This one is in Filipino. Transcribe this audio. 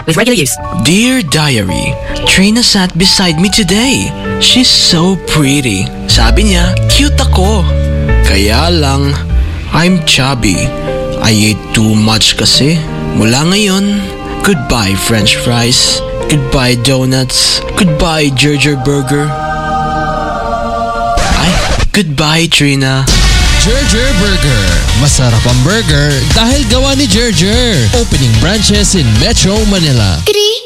with regular use. Dear Diary, Trina sat beside me today. She's so pretty. Sabi niya, cute ako. Kaya lang, I'm chubby. I ate too much kasi. Mula ngayon, goodbye French fries. Goodbye donuts. Goodbye Gerger Burger. Ay, goodbye Trina. Gerger Burger. Masarap ang burger dahil gawa ni Gerger. Opening branches in Metro Manila. Kri